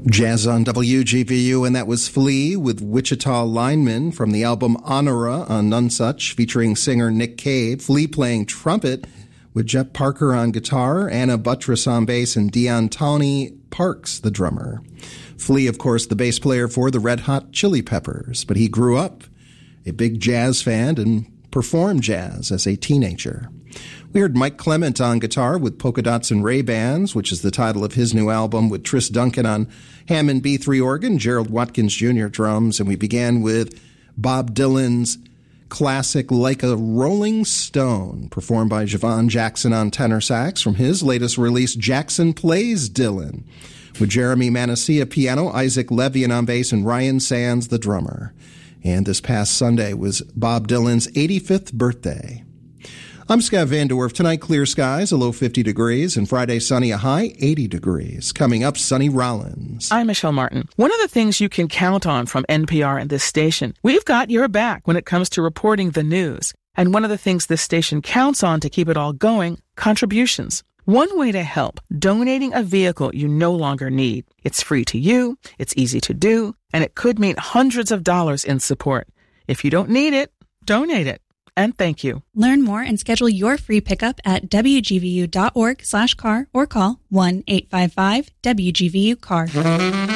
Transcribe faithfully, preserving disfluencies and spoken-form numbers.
Jazz on W G V U, and that was Flea with Wichita Lineman from the album Honora on Nonesuch, featuring singer Nick Cave. Flea playing trumpet with Jeff Parker on guitar, Anna Buttress on bass, and Dion Tony Parks, the drummer. Flea, of course, the bass player for the Red Hot Chili Peppers, but he grew up a big jazz fan and performed jazz as a teenager. We heard Mike Clement on guitar with Polka Dots and Ray-Bans, which is the title of his new album, with Tris Duncan on Hammond B three organ, Gerald Watkins Junior drums, and we began with Bob Dylan's classic Like a Rolling Stone, performed by Javon Jackson on tenor sax from his latest release, Jackson Plays Dylan, with Jeremy Manasseh piano, Isaac Levian on bass, and Ryan Sands, the drummer. And this past Sunday was Bob Dylan's eighty-fifth birthday. I'm Scott Van Dorf. Tonight, clear skies, a low fifty degrees, and Friday, sunny, a high eighty degrees. Coming up, Sonny Rollins. I'm Michelle Martin. One of the things you can count on from N P R and this station, we've got your back when it comes to reporting the news. And one of the things this station counts on to keep it all going, contributions. One way to help, donating a vehicle you no longer need. It's free to you, it's easy to do, and it could mean hundreds of dollars in support. If you don't need it, donate it. And thank you. Learn more and schedule your free pickup at W G V U dot org slash car or call one eight five five W G V U car.